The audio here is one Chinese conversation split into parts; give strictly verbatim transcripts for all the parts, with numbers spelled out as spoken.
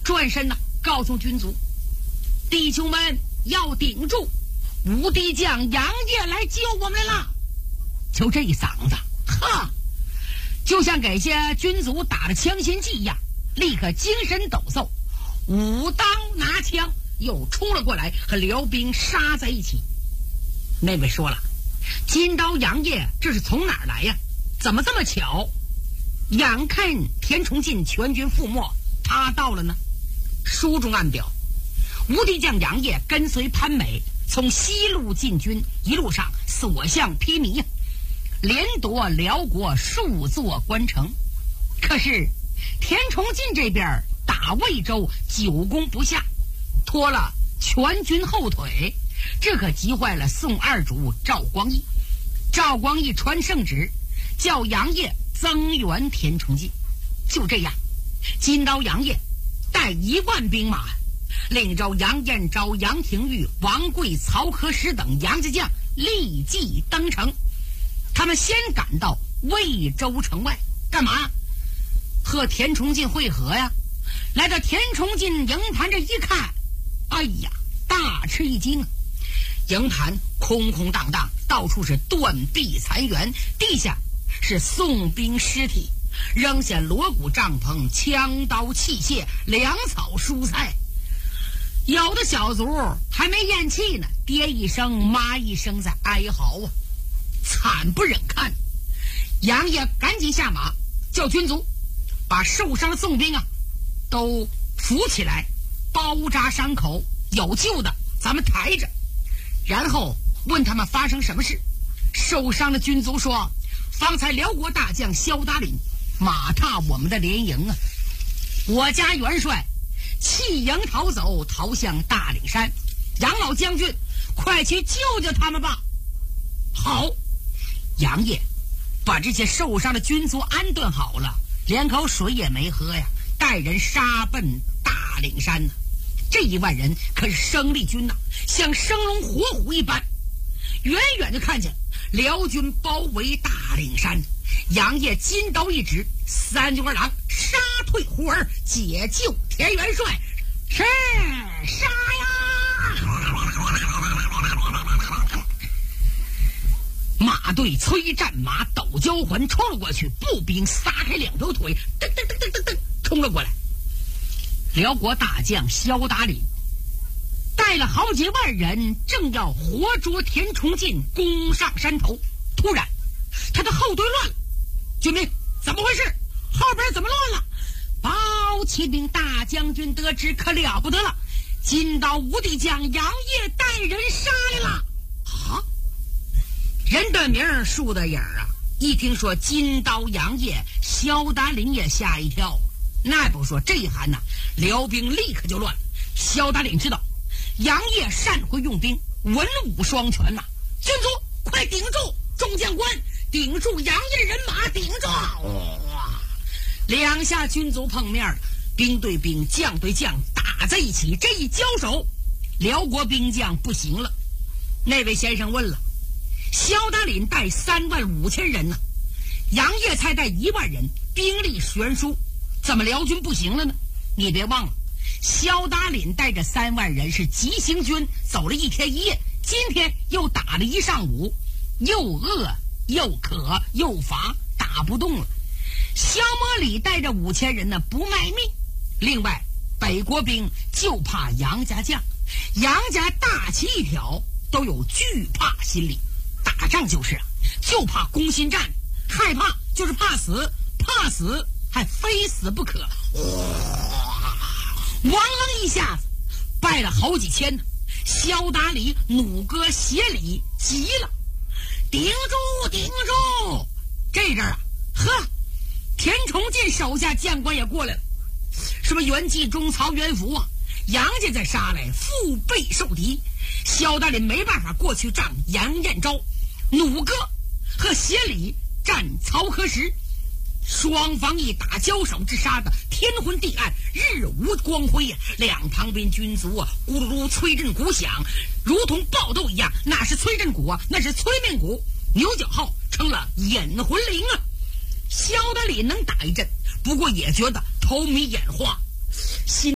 转身呢，告诉军卒：弟兄们要顶住，无敌将杨业来救我们了。就这一嗓子，哈，就像给些军卒打了强心剂一样，立刻精神抖擞，武当拿枪又冲了过来，和辽兵杀在一起。那位说了，金刀杨业这是从哪儿来呀？怎么这么巧？眼看田崇进全军覆没，他到了呢。书中暗表，无敌将杨业跟随潘美从西路进军，一路上所向披靡呀，连夺辽国数座关城。可是田崇进这边打魏州久攻不下，拖了全军后腿，这可急坏了宋二主赵光义。赵光义传圣旨，叫杨业增援田崇进。就这样，金刀杨业带一万兵马，领着杨彦昭、杨廷玉、王贵、曹可使等杨家将立即登城。他们先赶到魏州城外，干嘛？和田崇进会合呀。来到田崇进营盘这一看，哎呀，大吃一惊啊！营盘空空荡荡，到处是断壁残垣，地下是宋兵尸体，扔下锣鼓帐篷、枪刀器械、粮草蔬菜。有的小卒还没咽气呢，爹一声妈一声在哀嚎啊，惨不忍看。杨业赶紧下马，叫军卒把受伤的宋兵啊都扶起来，包扎伤口，有救的咱们抬着。然后问他们发生什么事。受伤的军卒说，方才辽国大将萧达林马踏我们的连营啊，我家元帅弃营逃走，逃向大岭山。杨老将军，快去救救他们吧。好，杨业把这些受伤的军卒安顿好了，连口水也没喝呀，带人杀奔大岭山呢。这一万人可是生力军呐，像生龙活虎一般。远远就看见辽军包围大岭山，杨业金刀一指，三军二郎杀退胡儿，解救田元帅。是杀呀！马队催战马抖交环冲了过去，步兵撒开两条腿，噔噔噔噔噔噔冲了过来。辽国大将萧达林带了好几万人，正要活捉田崇进，攻上山头。突然他的后队乱了，军兵怎么回事？后边怎么乱了？包骑兵大将军得知，可了不得了，金刀无敌将杨业带人杀来了啊！人的名树的影啊，一听说金刀杨业，萧达林也吓一跳。那不说，这一喊呐，辽兵立刻就乱了。萧达林知道杨业善会用兵，文武双全呐、啊。军卒快顶住！众将官顶住杨业人马，顶住！哇！两下军卒碰面了，兵对兵，将对将打在一起。这一交手，辽国兵将不行了。那位先生问了，萧达林带三万五千人呢、啊，杨业才带一万人，兵力悬殊，怎么辽军不行了呢？你别忘了，萧达林带着三万人是急行军，走了一天一夜，今天又打了一上午，又饿又渴又乏，打不动了。萧摩里带着五千人呢，不卖命。另外北国兵就怕杨家将，杨家大旗一挑，都有惧怕心理。打仗就是啊，就怕攻心战，害怕就是怕死，怕死还非死不可。哇！王楞一下子败了好几千呢。萧达里弩哥协理急了，顶住顶住！这阵儿啊，呵，田崇进手下将官也过来了，什么袁继忠、曹元福啊，杨家再杀来，腹背受敌。萧达林没办法过去仗杨彦昭，弩哥和协理战曹可时，双方一打交手之杀的天昏地暗，日无光辉呀、啊！两旁边军卒啊，咕噜噜催阵鼓响，如同爆豆一样。那是催阵鼓啊，那是催命鼓。牛角号成了引魂铃啊！萧达里能打一阵，不过也觉得头迷眼花，心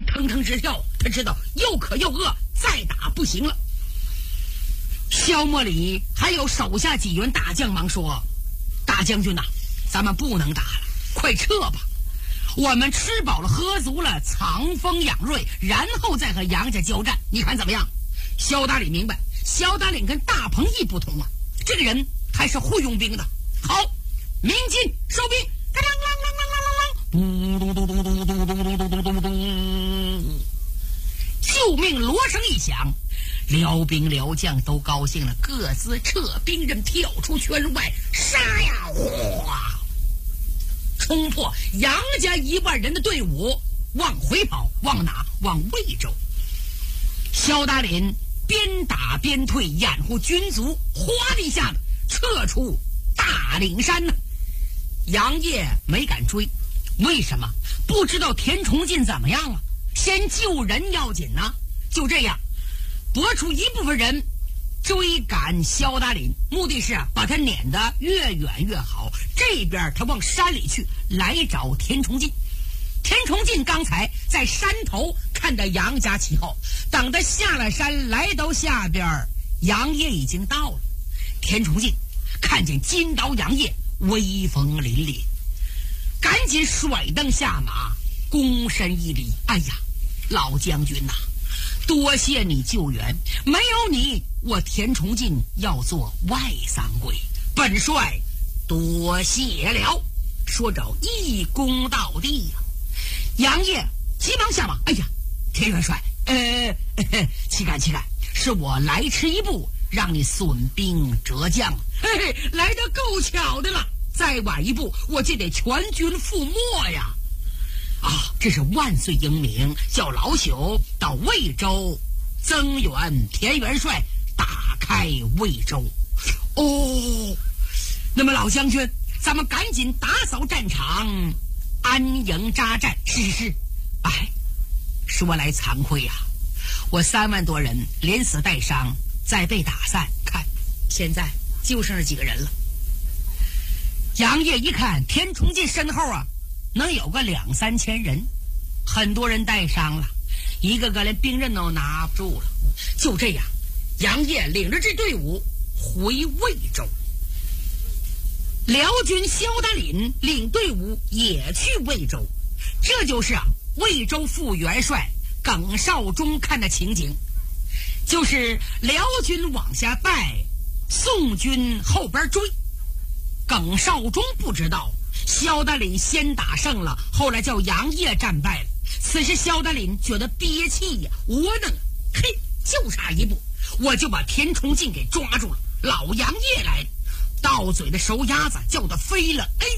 腾腾直跳，他知道又渴又饿，再打不行了。萧默里还有手下几员大将忙说：“大将军呐、啊，咱们不能打了，快撤吧！我们吃饱了喝足了，藏风养锐，然后再和杨家交战，你看怎么样？”萧达领明白，萧达领跟大鹏义不同啊，这个人还是会用兵的。好，鸣金收兵，当啷啷啷啷啷啷啷，咚咚咚咚咚咚咚咚咚咚咚咚，救命锣声一响，辽兵辽将都高兴了，各自撤兵刃，跳出圈外，杀呀！哗，冲破杨家一万人的队伍，往回跑，往哪？往魏州。萧达林边打边退，掩护军卒，哗的一下子撤出大岭山呢。杨业没敢追，为什么？不知道田崇进怎么样了，先救人要紧呢。就这样拨出一部分人追赶萧达林，目的是啊把他撵得越远越好。这边他往山里去，来找田崇进。田崇进刚才在山头看到杨家旗号，等他下了山来到下边，杨业已经到了。田崇进看见金刀杨业威风凛凛，赶紧甩蹬下马，躬身一礼：“哎呀，老将军呐、啊，多谢你救援，没有你，我田崇进要做外丧鬼，本帅多谢了。”说着一躬到地呀、啊。杨业急忙下马：“哎呀，田元帅，呃，岂敢岂敢，是我来迟一步，让你损兵折将，嘿嘿，来得够巧的了。再晚一步，我就得全军覆没呀！啊，这是万岁英明，叫老朽到魏州增援田元帅，打开魏州。哦，那么老将军，咱们赶紧打扫战场，安营扎寨。是是是，哎，说来惭愧呀、啊，我三万多人连死带伤，再被打散，看现在就剩这几个人了。杨业一看田崇进身后啊，能有个两三千人，很多人带伤了，一个个连兵刃都拿不住了。就这样，杨业领着这队伍回魏州。辽军萧达林领队伍也去魏州，这就是啊魏州副元帅耿绍忠看的情景，就是辽军往下带，宋军后边追。耿绍忠不知道萧达林先打胜了，后来叫杨业战败了。此时萧达林觉得憋气呀，窝囊，嘿，就差一步，我就把田崇进给抓住了。老杨业来了，到嘴的熟鸭子叫得飞了。哎，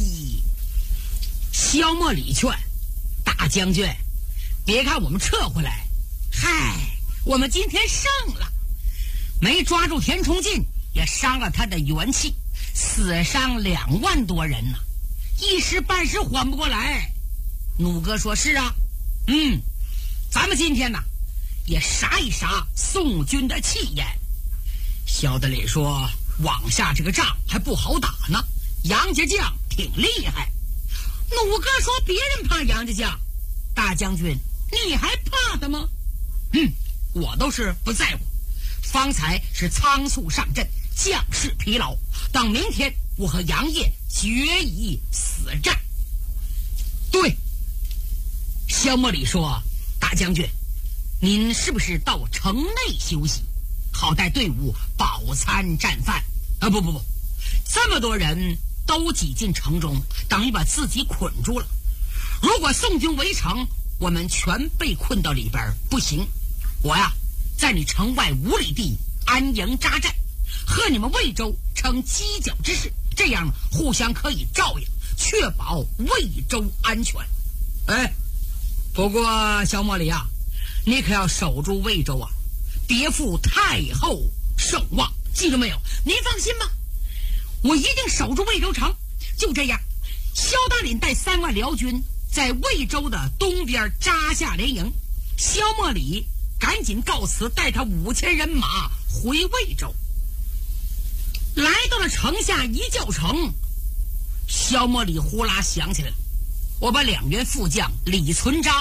萧默里劝大将军，别看我们撤回来，嗨，我们今天胜了，没抓住田崇进，也伤了他的元气，死伤两万多人呢、啊，一时半时缓不过来。弩哥说：“是啊，嗯，咱们今天呢，也杀一杀宋军的气焰。”萧德林说：“往下这个仗还不好打呢，杨家将挺厉害。”弩哥说：“别人怕杨家将，大将军你还怕他吗？”嗯，我倒是不在乎，方才是仓促上阵，将士疲劳，等明天我和杨业决一死战。对，萧默里说：“大将军，您是不是到城内休息，好带队伍饱餐战饭？啊，不不不，这么多人都挤进城中，等于把自己捆住了。如果宋军围城，我们全被困到里边，不行。我呀，在你城外五里地安营扎寨，和你们魏州成犄角之势，这样互相可以照应，确保魏州安全。哎，不过萧默里啊，你可要守住魏州啊，别负太后圣望，记住没有？您放心吧，我一定守住魏州城。就这样，萧达林带三万辽军在魏州的东边扎下连营，萧默里赶紧告辞，带他五千人马回魏州。来到了城下一叫城，萧默里呼啦想起来了，我把两员副将李存璋、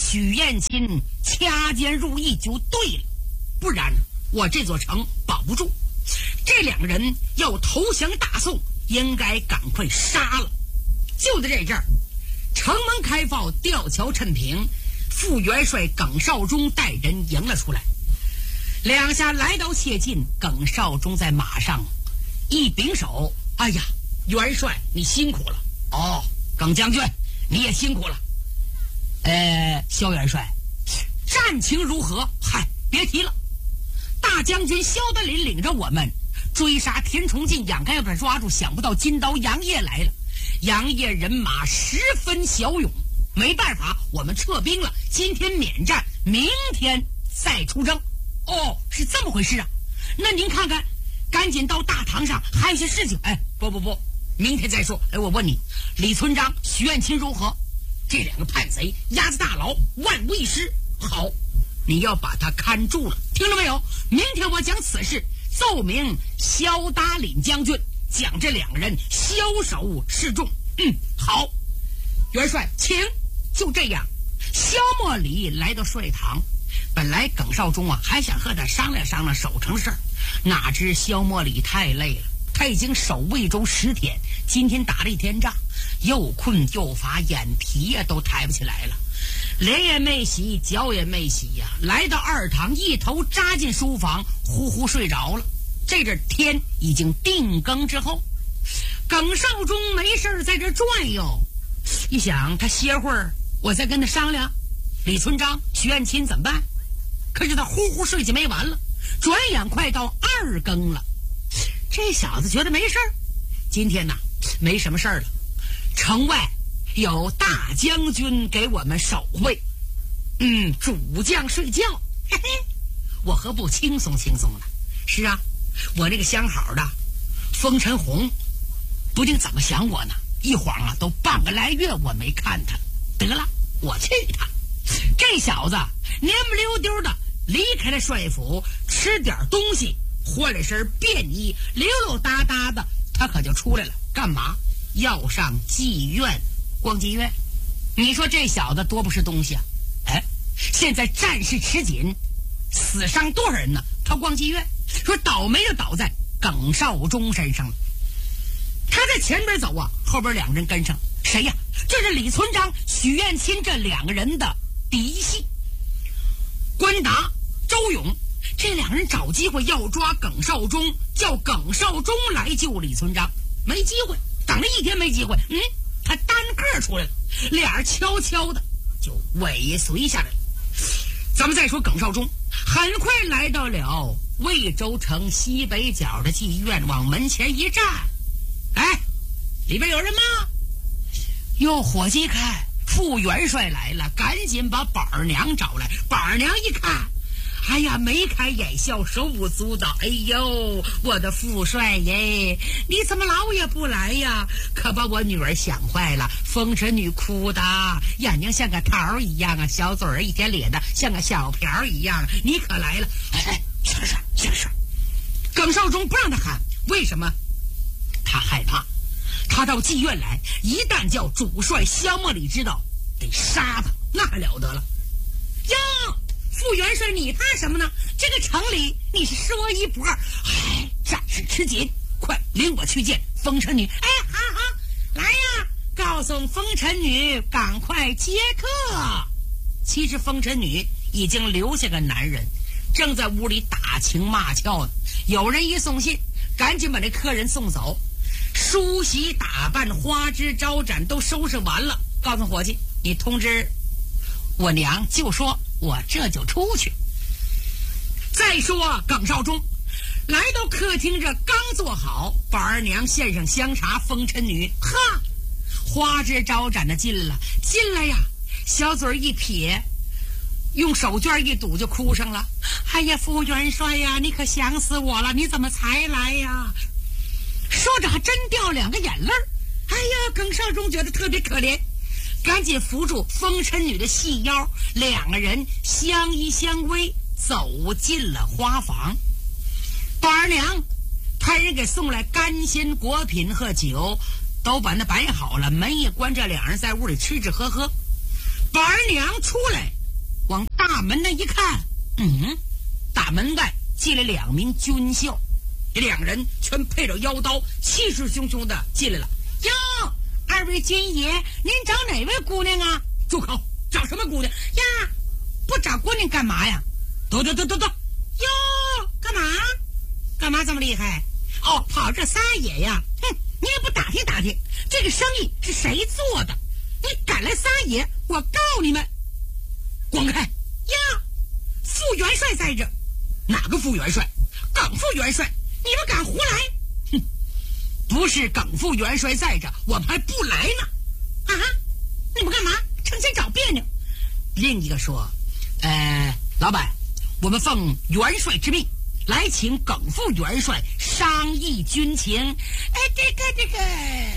许燕青掐尖入意就对了，不然我这座城保不住。这两个人要投降大宋，应该赶快杀了。就在这阵儿，城门开放，吊桥陈平，副元帅耿绍忠带人迎了出来。两下来到切近，耿绍忠在马上一拱手：“哎呀，元帅你辛苦了。”“哦，耿将军你也辛苦了。”“呃，萧元帅，战情如何？”“嗨，别提了。大将军萧德林领着我们追杀田崇进，眼看要把他抓住，想不到金刀杨业来了。杨业人马十分骁勇，没办法，我们撤兵了。今天免战，明天再出征。”“哦，是这么回事啊？那您看看，赶紧到大堂上，还有些事情。”“哎，不不不，明天再说。哎，我问你，李存璋、许愿清如何？这两个叛贼押在大牢，万无一失。好，你要把他看住了，听了没有？明天我讲此事，奏明萧达领将军，讲这两个人枭首示众。”“嗯，好，元帅，请。”就这样，萧默里来到帅堂。本来耿绍忠啊还想和他商量商量守城事儿，哪知萧默里太累了，他已经守魏州十天，今天打了一天仗，又困又乏，眼皮呀、啊、都抬不起来了，脸也没洗，脚也没洗呀、啊。来到二堂，一头扎进书房，呼呼睡着了。这阵天已经定更之后，耿绍忠没事在这转悠，一想他歇会儿，我再跟他商量李存璋、许愿清怎么办。可是他呼呼睡就没完了，转眼快到二更了。这小子觉得没事儿，今天呢没什么事儿了，城外有大将军给我们守卫，嗯，主将睡觉，嘿嘿，我何不轻松轻松呢？是啊，我那个相好的风尘红不定怎么想我呢，一晃啊都半个来月我没看他。得了，我去他！这小子蔫不溜丢的离开了帅府，吃点东西，换了身便衣，溜溜达达的，他可就出来了。干嘛？要上妓院逛妓院。你说这小子多不是东西啊！哎，现在战事吃紧，死伤多少人呢？他逛妓院，说倒霉就倒在耿绍忠身上了。他在前边走啊，后边两个人跟上。谁呀？这是李存璋、许愿清这两个人的嫡系。关达、周勇这两人找机会要抓耿绍忠，叫耿绍忠来救李存璋，没机会，等了一天没机会，嗯，他单个出来了，俩人悄悄的就尾随下来了。咱们再说耿绍忠，很快来到了魏州城西北角的妓院，往门前一站，哎，里边有人吗？哟，伙计看副元帅来了，赶紧把宝儿娘找来。宝儿娘一看，哎呀，眉开眼笑，手舞足蹈。哎呦，我的副帅耶，你怎么老也不来呀？可把我女儿想坏了。风尘女哭的眼睛像个桃一样啊，小嘴儿一天咧的像个小瓢一样。你可来了！哎哎，是是是是。耿绍忠不让他喊，为什么？他害怕。他到妓院来，一旦叫主帅萧默里知道，得杀他，那还了得了。哟，副元帅你怕什么呢？这个城里你是说一不二。哎，战事吃紧，快领我去见风尘女。哎，好好，来呀，告诉风尘女赶快接客。其实风尘女已经留下个男人，正在屋里打情骂俏呢。有人一送信，赶紧把这客人送走。梳洗打扮、花枝招展都收拾完了，告诉伙计，你通知我娘，就说我这就出去。再说耿绍忠来到客厅，这刚坐好，宝儿娘献上香茶，风尘女哈花枝招展的进了进来呀，小嘴一撇，用手绢一堵就哭上了。哎呀，副元帅呀，你可想死我了，你怎么才来呀？说着还真掉两个眼泪儿。哎呀，耿绍忠觉得特别可怜，赶紧扶住风尘女的细腰，两个人相依相偎走进了花房。宝儿娘派人给送来干鲜果品和酒，都把那摆好了，门一关，这两人在屋里吃吃喝喝。宝儿娘出来大门那一看，嗯，大门外进来两名军校，两人全配着腰刀，气势汹汹的进来了。哟，二位军爷，您找哪位姑娘啊？住口！找什么姑娘呀？不找姑娘干嘛呀？躲躲躲躲躲！哟，干嘛？干嘛这么厉害？哦，跑这撒野呀？哼，你也不打听打听，这个生意是谁做的？你敢来撒野，我告你们！滚开！呀，副元帅在这。哪个副元帅？耿副元帅！你们敢胡来？哼，不是耿副元帅在这，我们还不来呢。啊，你们干嘛？成天找别扭。另一个说，呃，老板，我们奉元帅之命来请耿副元帅商议军情。哎，这个这个，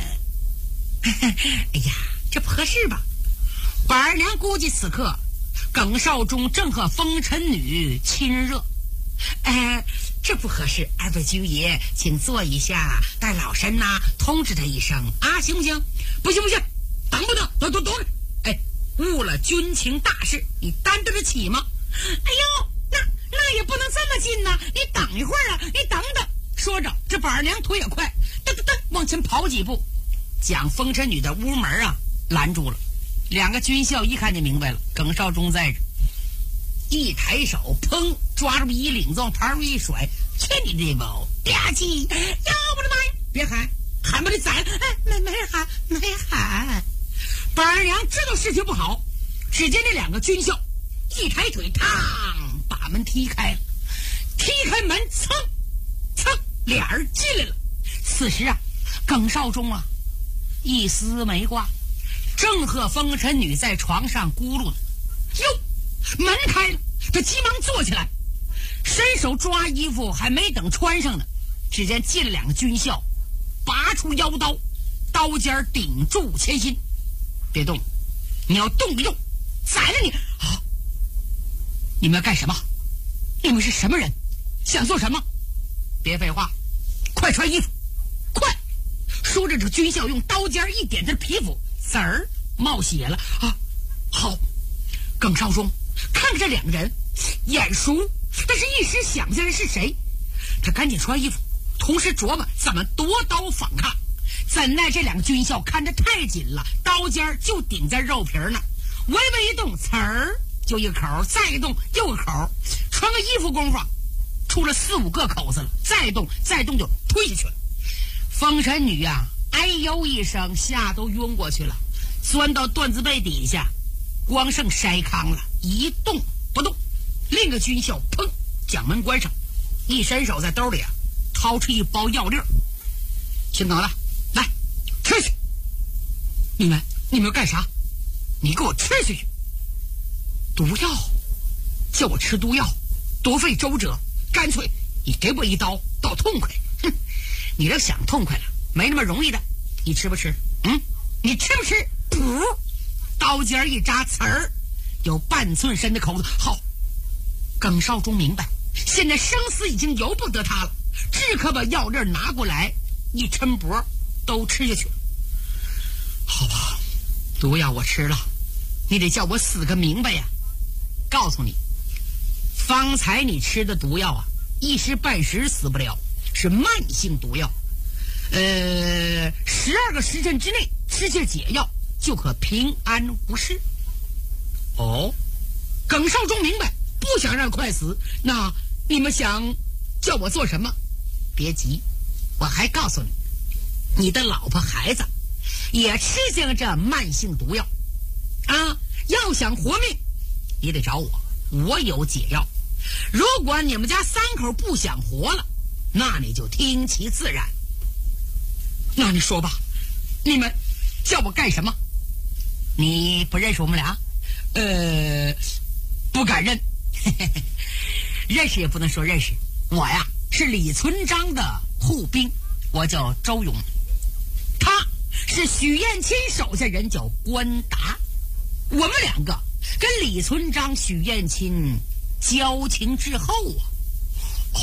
哎呀，这不合适吧？板儿娘估计此刻耿少忠正和风尘女亲热。哎，这不合适，二位军爷请坐一下，待老身呐、啊、通知他一声啊，行不行？不行不行，等不得，躲躲躲！哎，误了军情大事，你担得得起吗？哎呦，那那也不能这么近呐、啊！你等一会儿啊，你等等。说着，这板儿娘腿也快，噔噔噔往前跑几步，将风尘女的屋门啊拦住了。两个军校一看就明白了，耿少忠在这，一抬手，砰，抓住衣领子往旁边一甩，去你这包吧唧！呀，我的妈呀！别喊，喊把你宰！哎，没没喊，没喊。板儿娘知道事情不好，只见那两个军校一抬腿，嘡，把门踢开了。踢开门，噌噌，俩人进来了。此时啊，耿少忠啊，一丝没挂，正和风尘女在床上咕噜呢。哟，门开了，他急忙坐起来，伸手抓衣服，还没等穿上呢，只见进了两个军校，拔出腰刀，刀尖顶住前心。别动，你要动就动，宰了你！啊！你们要干什么？你们是什么人？想做什么？别废话，快穿衣服，快！说着，这军校用刀尖一点他的皮肤，籽儿冒血了啊！好，耿少忠看看这两个人，眼熟，但是一时想不起来是谁。他赶紧穿衣服，同时琢磨怎么夺刀反抗。怎奈这两个军校看得太紧了，刀尖就顶在肉皮呢，微微一动，呲儿就一个口，再一动又个口，穿个衣服功夫出了四五个口子了，再动再动就推下去了。风尘女啊，哎呦一声，吓都晕过去了，钻到缎子被底下，光剩筛糠了，一动不动。另一个军校砰将门关上，一伸手在兜里啊掏出一包药粒儿，姓耿的，来吃去。你们你们要干啥？你给我吃下去。毒药，叫我吃毒药，多费周折，干脆你给我一刀，倒痛快。哼，你要想痛快了，没那么容易的。你吃不吃？嗯，你吃不吃？噗，刀尖一扎，刺儿，有半寸深的口子。好，耿少忠明白，现在生死已经由不得他了，只可把药粒拿过来，一抻脖，都吃下去了。好吧，毒药我吃了，你得叫我死个明白呀！告诉你，方才你吃的毒药啊，一时半时死不了，是慢性毒药。呃，十二个时辰之内吃下解药，就可平安无事。哦，耿少忠明白，不想让快死。那你们想叫我做什么？别急，我还告诉你，你的老婆孩子也吃下了这慢性毒药啊！要想活命，你得找我，我有解药。如果你们家三口不想活了，那你就听其自然。那你说吧，你们叫我干什么？你不认识我们俩？呃，不敢认。认识也不能说认识。我呀是李存璋的护兵，我叫周勇。他是许燕青手下人，叫关达。我们两个跟李存璋、许燕青交情之后啊。哦，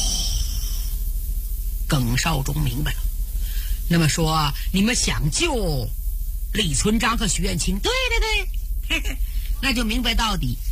耿少忠明白了。那么说，你们想救李存璋和许燕青？对对对，嘿嘿，那就明白到底。